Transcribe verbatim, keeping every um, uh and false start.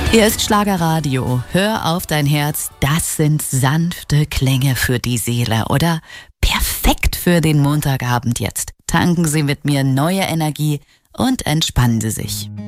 Hier ist Schlagerradio. Hör auf dein Herz. Das sind sanfte Klänge für die Seele, oder? Perfekt für den Montagabend jetzt. Tanken Sie mit mir neue Energie und entspannen Sie sich.